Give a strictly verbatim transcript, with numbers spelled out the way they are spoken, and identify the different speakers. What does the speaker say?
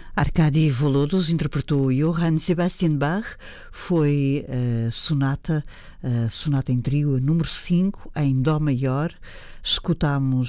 Speaker 1: Arkady Volodos interpretou Johann Sebastian Bach, foi a sonata, a sonata em trio número cinco, em Dó maior. Escutámos